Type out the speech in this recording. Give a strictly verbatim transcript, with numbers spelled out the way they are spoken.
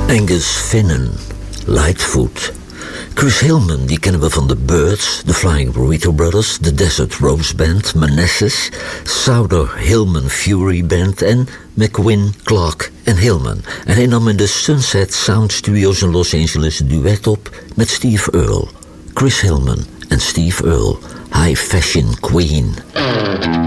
Angus Finnan, Lightfoot. Chris Hillman, die kennen we van The Byrds, The Flying Burrito Brothers, The Desert Rose Band, Manassas, Souther Hillman Fury Band en McQuinn, Clark en Hillman. En hij nam in de Sunset Sound Studios in Los Angeles een duet op met Steve Earle. Chris Hillman en Steve Earle, High Fashion Queen.